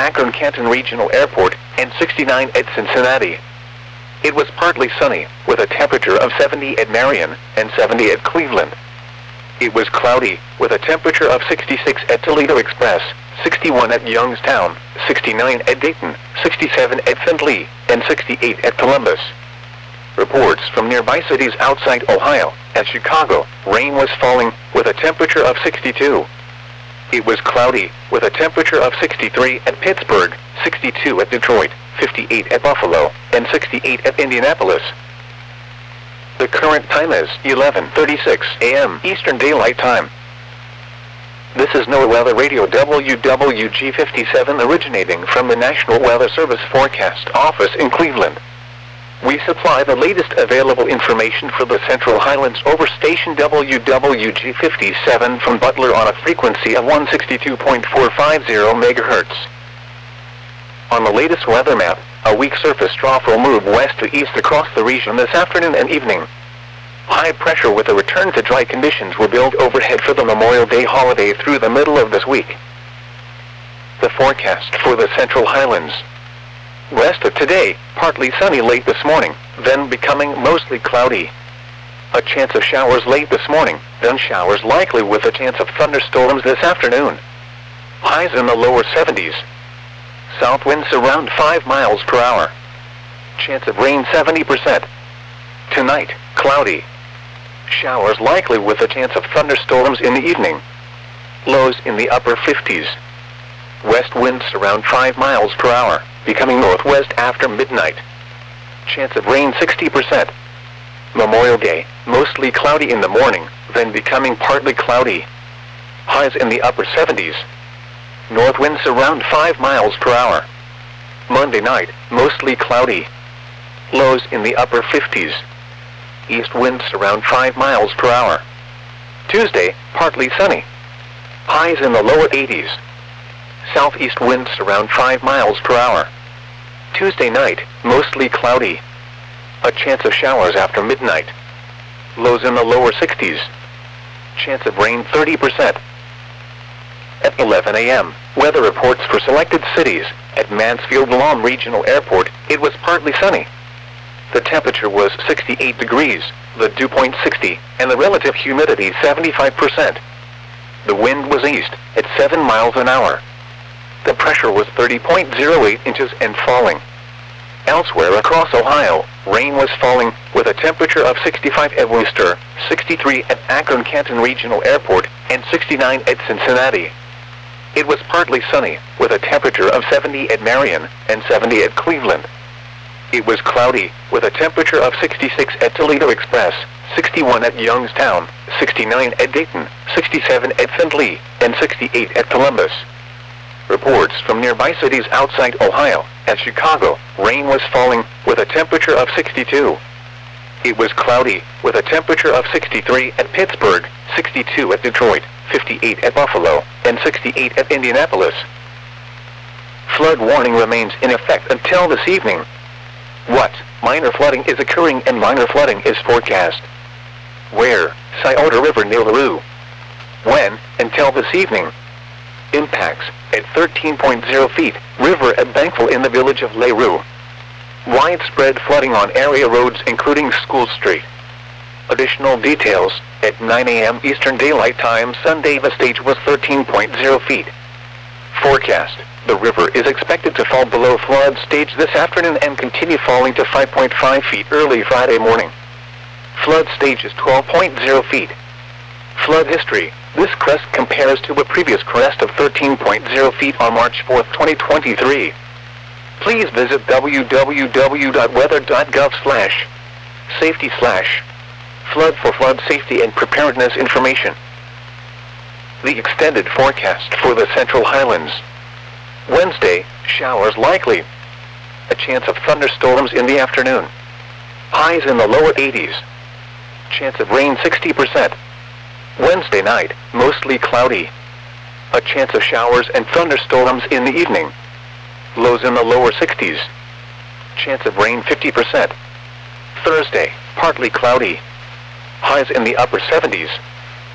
Akron-Canton Regional Airport, and 69 at Cincinnati. It was partly sunny, with a temperature of 70 at Marion, and 70 at Cleveland. It was cloudy, with a temperature of 66 at Toledo Express, 61 at Youngstown, 69 at Dayton, 67 at Findlay, and 68 at Columbus. Reports from nearby cities outside Ohio. At Chicago, rain was falling, with a temperature of 62. It was cloudy, with a temperature of 63 at Pittsburgh, 62 at Detroit, 58 at Buffalo, and 68 at Indianapolis. The current time is 11:36 a.m. Eastern Daylight Time. This is NOAA Weather Radio WWG57 originating from the National Weather Service Forecast Office in Cleveland. We supply the latest available information for the Central Highlands over station WWG57 from Butler on a frequency of 162.450 MHz. On the latest weather map, a weak surface trough will move west to east across the region this afternoon and evening. High pressure with a return to dry conditions will build overhead for the Memorial Day holiday through the middle of this week. The forecast for the Central Highlands. West of today, partly sunny late this morning, then becoming mostly cloudy. A chance of showers late this morning, then showers likely with a chance of thunderstorms this afternoon. Highs in the lower 70s. South winds around 5 miles per hour. Chance of rain 70%. Tonight, cloudy. Showers likely with a chance of thunderstorms in the evening. Lows in the upper 50s. West winds around 5 miles per hour, becoming northwest after midnight. Chance of rain 60%. Memorial Day, mostly cloudy in the morning, then becoming partly cloudy. Highs in the upper 70s. North winds around 5 miles per hour. Monday night, mostly cloudy. Lows in the upper 50s. East winds around 5 miles per hour. Tuesday, partly sunny. Highs in the lower 80s. Southeast winds around 5 miles per hour. Tuesday night, mostly cloudy. A chance of showers after midnight. Lows in the lower 60s. Chance of rain 30%. At 11 a.m., weather reports for selected cities. At Mansfield Lawn Regional Airport, it was partly sunny. The temperature was 68 degrees, the dew point 60, and the relative humidity 75%. The wind was east, at 7 miles an hour. The pressure was 30.08 inches and falling. Elsewhere across Ohio, rain was falling, with a temperature of 65 at Worcester, 63 at Akron-Canton Regional Airport, and 69 at Cincinnati. It was partly sunny, with a temperature of 70 at Marion, and 70 at Cleveland. It was cloudy, with a temperature of 66 at Toledo Express, 61 at Youngstown, 69 at Dayton, 67 at Findlay, and 68 at Columbus. Reports from nearby cities outside Ohio. At Chicago, rain was falling, with a temperature of 62. It was cloudy, with a temperature of 63 at Pittsburgh, 62 at Detroit, 58 at Buffalo, and 68 at Indianapolis. Flood warning remains in effect until this evening. What? Minor flooding is occurring and minor flooding is forecast. Where? Scioto River near LaRue. When? Until this evening. Impacts, at 13.0 feet, river at Bankville in the village of LaRue. Widespread flooding on area roads including School Street. Additional details, at 9 a.m. Eastern Daylight Time Sunday the stage was 13.0 feet. Forecast, the river is expected to fall below flood stage this afternoon and continue falling to 5.5 feet early Friday morning. Flood stage is 12.0 feet. Flood history. This crest compares to a previous crest of 13.0 feet on March 4, 2023. Please visit www.weather.gov/safety/flood for flood safety and preparedness information. The extended forecast for the Central Highlands. Wednesday, showers likely. A chance of thunderstorms in the afternoon. Highs in the lower 80s. Chance of rain 60%. Wednesday night, mostly cloudy. A chance of showers and thunderstorms in the evening. Lows in the lower 60s. Chance of rain 50%. Thursday, partly cloudy. Highs in the upper 70s.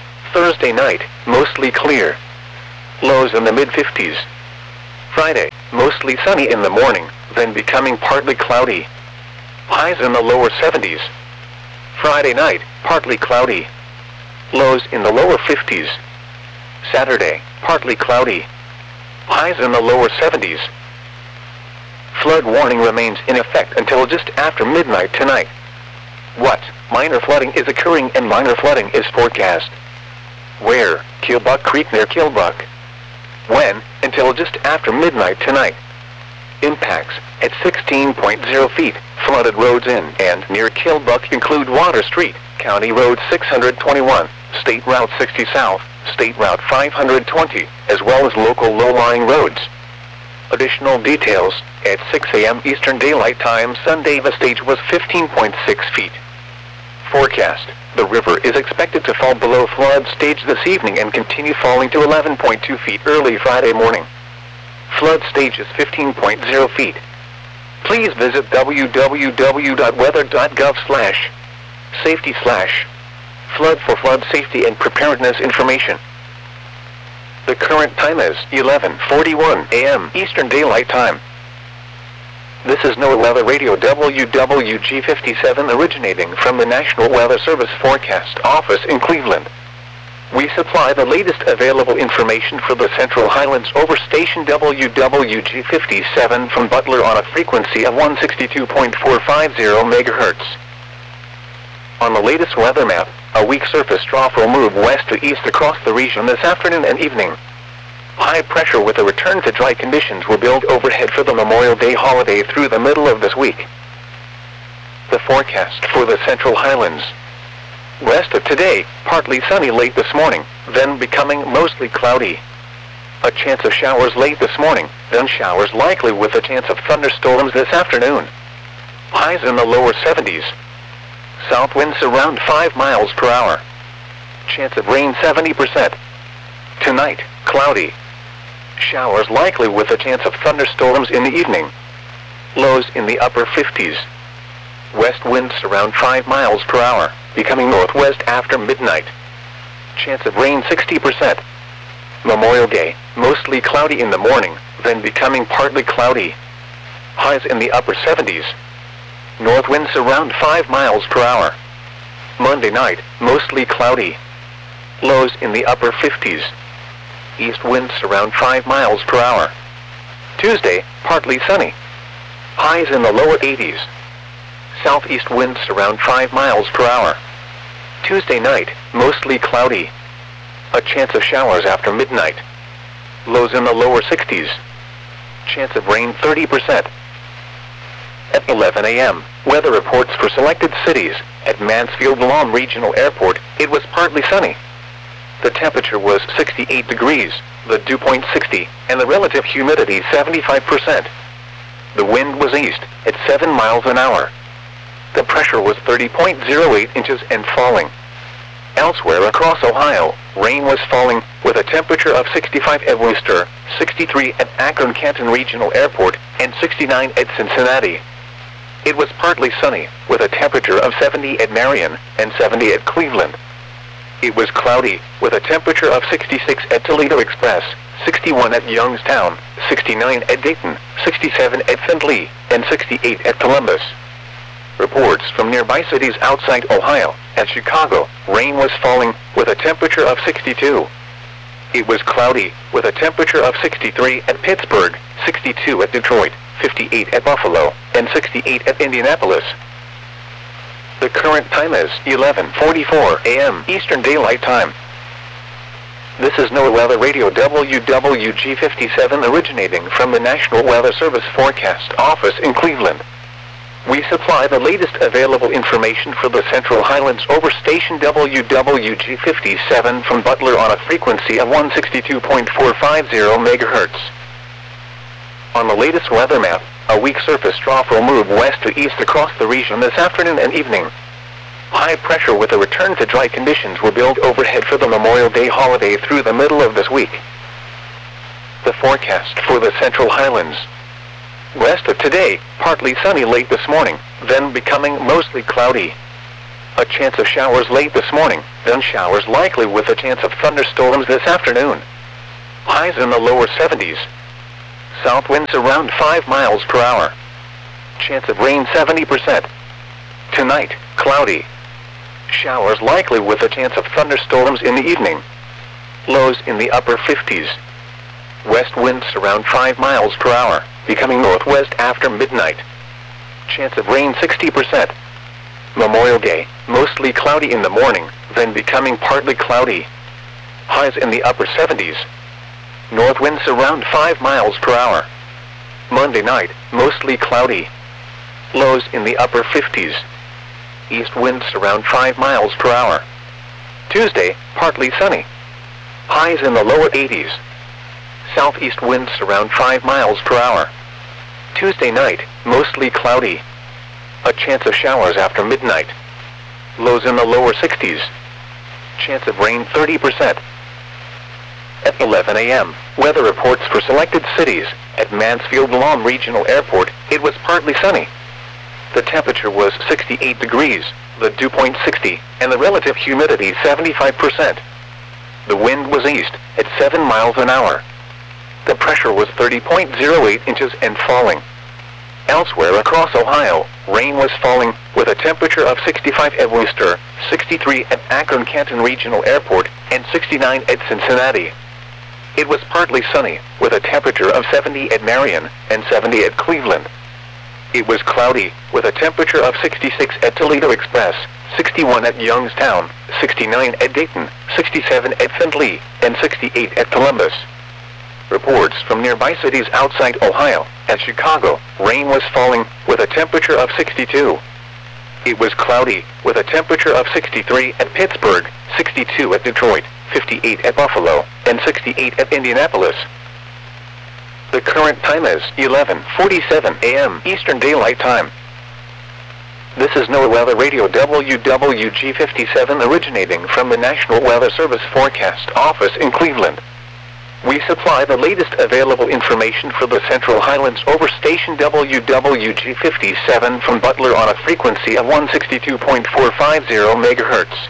Thursday night, mostly clear. Lows in the mid-50s. Friday, mostly sunny in the morning, then becoming partly cloudy. Highs in the lower 70s. Friday night, partly cloudy. Lows in the lower 50s. Saturday, partly cloudy. Highs in the lower 70s. Flood warning remains in effect until just after midnight tonight. What? Minor flooding is occurring and minor flooding is forecast. Where? Killbuck Creek near Killbuck. When? Until just after midnight tonight. Impacts at 16.0 feet. Flooded roads in and near Killbuck include Water Street, County Road 621, State Route 60 South, State Route 520, as well as local low-lying roads. Additional details, at 6 a.m. Eastern Daylight Time Sunday the stage was 15.6 feet. Forecast, the river is expected to fall below flood stage this evening and continue falling to 11.2 feet early Friday morning. Flood stage is 15.0 feet. Please visit www.weather.gov/safety/flood for flood safety and preparedness information. The current time is 11:41 a.m. Eastern Daylight Time. This is NOAA Weather Radio WWG57 originating from the National Weather Service Forecast Office in Cleveland. We supply the latest available information for the Central Highlands over station WWG57 from Butler on a frequency of 162.450 MHz. On the latest weather map, a weak surface trough will move west to east across the region this afternoon and evening. High pressure with a return to dry conditions will build overhead for the Memorial Day holiday through the middle of this week. The forecast for the Central Highlands. West of today, partly sunny late this morning, then becoming mostly cloudy. A chance of showers late this morning, then showers likely with a chance of thunderstorms this afternoon. Highs in the lower 70s. South winds around 5 miles per hour. Chance of rain 70%. Tonight, cloudy. Showers likely with a chance of thunderstorms in the evening. Lows in the upper 50s. West winds around 5 miles per hour, becoming northwest after midnight. Chance of rain 60%. Memorial Day, mostly cloudy in the morning, then becoming partly cloudy. Highs in the upper 70s. North winds around 5 miles per hour. Monday night, mostly cloudy. Lows in the upper 50s. East winds around 5 miles per hour. Tuesday, partly sunny. Highs in the lower 80s. Southeast winds around 5 miles per hour. Tuesday night, mostly cloudy. A chance of showers after midnight. Lows in the lower 60s. Chance of rain 30%. At 11 a.m., weather reports for selected cities. At Mansfield-Lawn Regional Airport, it was partly sunny. The temperature was 68 degrees, the dew point 60, and the relative humidity 75%. The wind was east, at 7 miles an hour. The pressure was 30.08 inches and falling. Elsewhere across Ohio, rain was falling, with a temperature of 65 at Worcester, 63 at Akron-Canton Regional Airport, and 69 at Cincinnati. It was partly sunny, with a temperature of 70 at Marion, and 70 at Cleveland. It was cloudy, with a temperature of 66 at Toledo Express, 61 at Youngstown, 69 at Dayton, 67 at Findlay, and 68 at Columbus. Reports from nearby cities outside Ohio. At Chicago, rain was falling, with a temperature of 62. It was cloudy, with a temperature of 63 at Pittsburgh, 62 at Detroit, 58 at Buffalo, and 68 at Indianapolis. The current time is 11:44 a.m. Eastern Daylight Time. This is NOAA Weather Radio WWG57 originating from the National Weather Service Forecast Office in Cleveland. We supply the latest available information for the Central Highlands over station WWG57 from Butler on a frequency of 162.450 MHz. On the latest weather map, a weak surface trough will move west to east across the region this afternoon and evening. High pressure with a return to dry conditions will build overhead for the Memorial Day holiday through the middle of this week. The forecast for the Central Highlands. West of today, partly sunny late this morning, then becoming mostly cloudy. A chance of showers late this morning, then showers likely with a chance of thunderstorms this afternoon. Highs in the lower 70s. South winds around 5 miles per hour. Chance of rain 70%. Tonight, cloudy. Showers likely with a chance of thunderstorms in the evening. Lows in the upper 50s. West winds around 5 miles per hour, becoming northwest after midnight. Chance of rain 60%. Memorial Day, mostly cloudy in the morning, then becoming partly cloudy. Highs in the upper 70s. North winds around 5 miles per hour. Monday night, mostly cloudy. Lows in the upper 50s. East winds around 5 miles per hour. Tuesday, partly sunny. Highs in the lower 80s. Southeast winds around 5 miles per hour. Tuesday night, mostly cloudy. A chance of showers after midnight. Lows in the lower 60s. Chance of rain 30%. At 11 a.m., weather reports for selected cities. At Mansfield Lawn Regional Airport, it was partly sunny. The temperature was 68 degrees, the dew point 60, and the relative humidity 75%. The wind was east, at 7 miles an hour. The pressure was 30.08 inches and falling. Elsewhere across Ohio, rain was falling, with a temperature of 65 at Worcester, 63 at Akron-Canton Regional Airport, and 69 at Cincinnati. It was partly sunny, with a temperature of 70 at Marion, and 70 at Cleveland. It was cloudy, with a temperature of 66 at Toledo Express, 61 at Youngstown, 69 at Dayton, 67 at Findlay, and 68 at Columbus. Reports from nearby cities outside Ohio. At Chicago, rain was falling, with a temperature of 62. It was cloudy, with a temperature of 63 at Pittsburgh, 62 at Detroit, 58 at Buffalo, and 68 at Indianapolis. The current time is 11:47 a.m. Eastern Daylight Time. This is NOAA Weather Radio WWG57 originating from the National Weather Service Forecast Office in Cleveland. We supply the latest available information for the Central Highlands over station WWG57 from Butler on a frequency of 162.450 MHz.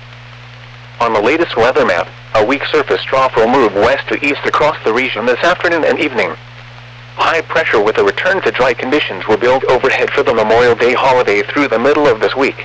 On the latest weather map, a weak surface trough will move west to east across the region this afternoon and evening. High pressure with a return to dry conditions will build overhead for the Memorial Day holiday through the middle of this week.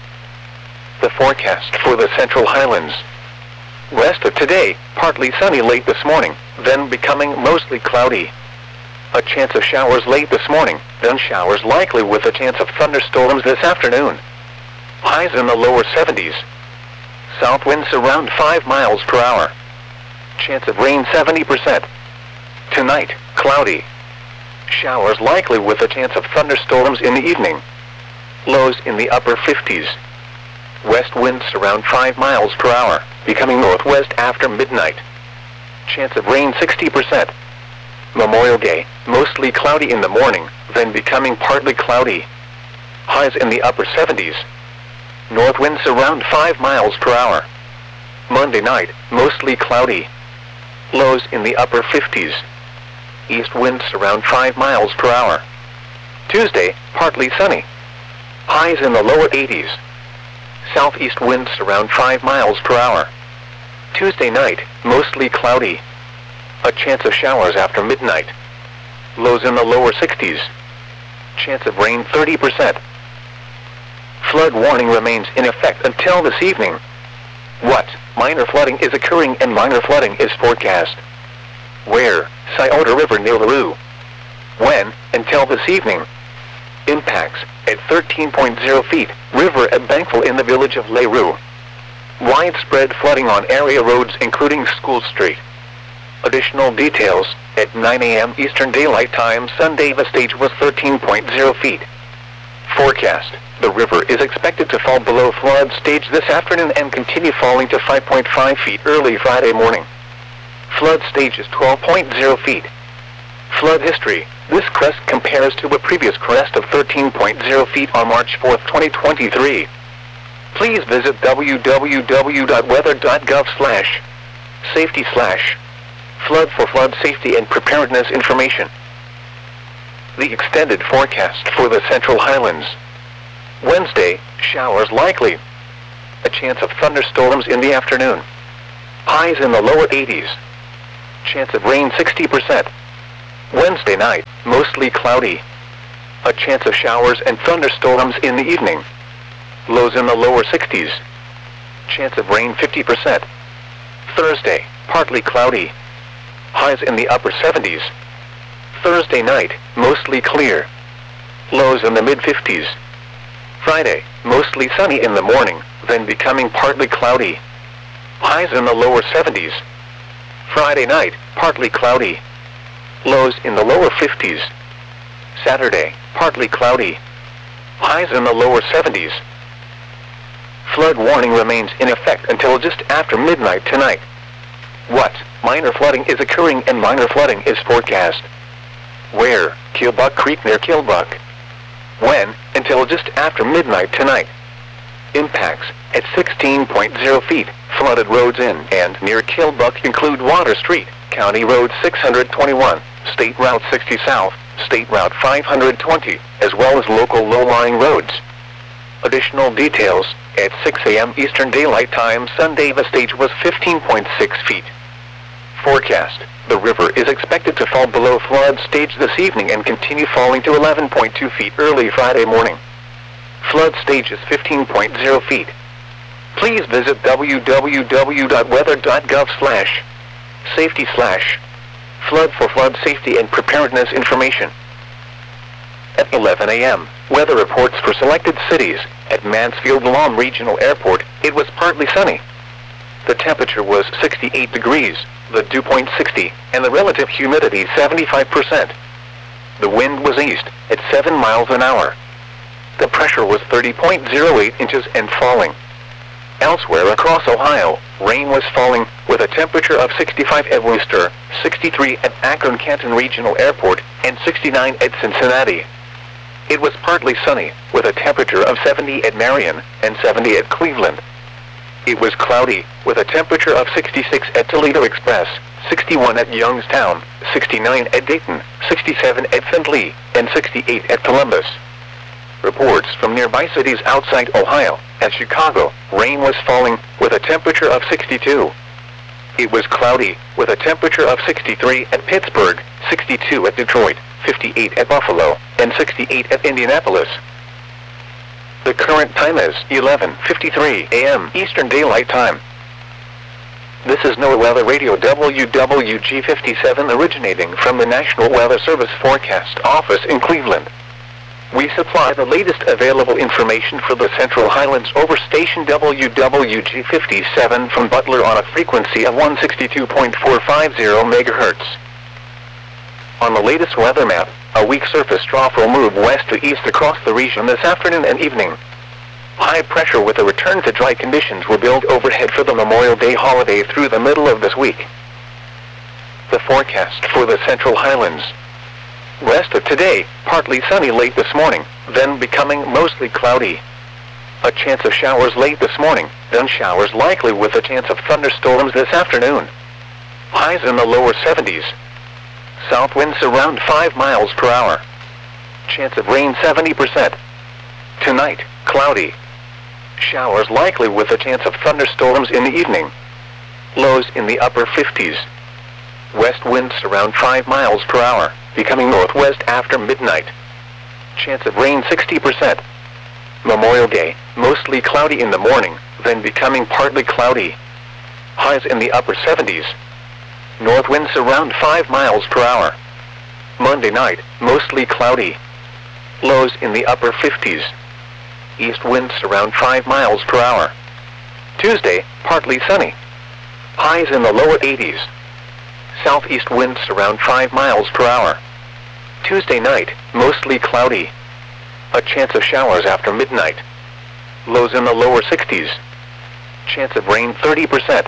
The forecast for the Central Highlands. West of today, partly sunny late this morning, then becoming mostly cloudy. A chance of showers late this morning, then showers likely with a chance of thunderstorms this afternoon. Highs in the lower 70s. South winds around 5 miles per hour. Chance of rain 70%. Tonight, cloudy. Showers likely with a chance of thunderstorms in the evening. Lows in the upper 50s. West winds around 5 miles per hour, becoming northwest after midnight. Chance of rain 60%. Memorial Day, mostly cloudy in the morning, then becoming partly cloudy. Highs in the upper 70s. North winds around 5 miles per hour. Monday night, mostly cloudy. Lows in the upper 50s. East winds around 5 miles per hour. Tuesday, partly sunny. Highs in the lower 80s. Southeast winds around 5 miles per hour. Tuesday night, mostly cloudy. A chance of showers after midnight. Lows in the lower 60s. Chance of rain 30%. Flood warning remains in effect until this evening. What? Minor flooding is occurring and minor flooding is forecast. Where? Scioto River near LaRue. When? Until this evening. Impacts, at 13.0 feet, river at Bankville in the village of LaRue. Widespread flooding on area roads including School Street. Additional details, at 9 a.m. Eastern Daylight Time Sunday the stage was 13.0 feet. Forecast, the river is expected to fall below flood stage this afternoon and continue falling to 5.5 feet early Friday morning. Flood stage is 12.0 feet. Flood history, this crest compares to a previous crest of 13.0 feet on March 4, 2023. Please visit www.weather.gov/safety/flood for flood safety and preparedness information. The extended forecast for the Central Highlands. Wednesday, showers likely. A chance of thunderstorms in the afternoon. Highs in the lower 80s. Chance of rain 60%. Wednesday night, mostly cloudy. A chance of showers and thunderstorms in the evening. Lows in the lower 60s. Chance of rain 50%. Thursday, partly cloudy. Highs in the upper 70s. Thursday night, mostly clear. Lows in the mid-50s. Friday, mostly sunny in the morning, then becoming partly cloudy. Highs in the lower 70s. Friday night, partly cloudy. Lows in the lower 50s. Saturday, partly cloudy. Highs in the lower 70s. Flood warning remains in effect until just after midnight tonight. What? Minor flooding is occurring and minor flooding is forecast. Where? Killbuck Creek near Killbuck. When? Until just after midnight tonight. Impacts at 16.0 feet. Flooded roads in and near Killbuck include Water Street, County Road 621, State Route 60 South, State Route 520, as well as local low-lying roads. Additional details, at 6 a.m. Eastern Daylight Time Sunday the stage was 15.6 feet. Forecast, the river is expected to fall below flood stage this evening and continue falling to 11.2 feet early Friday morning. Flood stage is 15.0 feet. Please visit www.weather.gov/safety/flood for flood safety and preparedness information. At 11 a.m., weather reports for selected cities. At Mansfield-Lam Regional Airport, it was partly sunny. The temperature was 68 degrees, the dew point 60, and the relative humidity 75%. The wind was east, at 7 miles an hour. The pressure was 30.08 inches and falling. Elsewhere across Ohio, rain was falling, with a temperature of 65 at Worcester, 63 at Akron-Canton Regional Airport, and 69 at Cincinnati. It was partly sunny, with a temperature of 70 at Marion, and 70 at Cleveland. It was cloudy, with a temperature of 66 at Toledo Express, 61 at Youngstown, 69 at Dayton, 67 at Findlay, and 68 at Columbus. Reports from nearby cities outside Ohio. At Chicago, rain was falling, with a temperature of 62. It was cloudy, with a temperature of 63 at Pittsburgh, 62 at Detroit, 58 at Buffalo, and 68 at Indianapolis. The current time is 11:53 a.m. Eastern Daylight Time. This is NOAA Weather Radio WWG57 originating from the National Weather Service Forecast Office in Cleveland. We supply the latest available information for the Central Highlands over station WWG57 from Butler on a frequency of 162.450 MHz. On the latest weather map, a weak surface trough will move west to east across the region this afternoon and evening. High pressure with a return to dry conditions will build overhead for the Memorial Day holiday through the middle of this week. The forecast for the Central Highlands. West of today, partly sunny late this morning, then becoming mostly cloudy. A chance of showers late this morning, then showers likely with a chance of thunderstorms this afternoon. Highs in the lower 70s. South winds around 5 miles per hour. Chance of rain 70%. Tonight, cloudy. Showers likely with a chance of thunderstorms in the evening. Lows in the upper 50s. West winds around 5 miles per hour, becoming northwest after midnight. Chance of rain 60%. Memorial Day, mostly cloudy in the morning, then becoming partly cloudy. Highs in the upper 70s. North winds around 5 miles per hour. Monday night, mostly cloudy. Lows in the upper 50s. East winds around 5 miles per hour. Tuesday, partly sunny. Highs in the lower 80s. Southeast winds around 5 miles per hour. Tuesday night, mostly cloudy. A chance of showers after midnight. Lows in the lower 60s. Chance of rain 30%.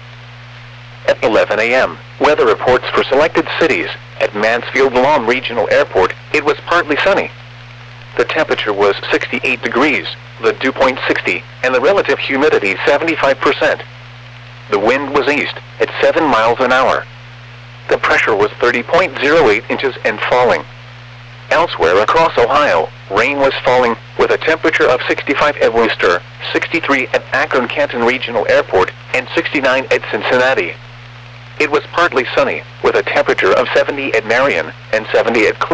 At 11 a.m., weather reports for selected cities. At Mansfield-Lam Regional Airport, it was partly sunny. The temperature was 68 degrees, the dew point 60, and the relative humidity 75%. The wind was east, at 7 miles an hour. The pressure was 30.08 inches and falling. Elsewhere across Ohio, rain was falling, with a temperature of 65 at Worcester, 63 at Akron-Canton Regional Airport, and 69 at Cincinnati. It was partly sunny, with a temperature of 70 at Marion and 70 at Cleveland.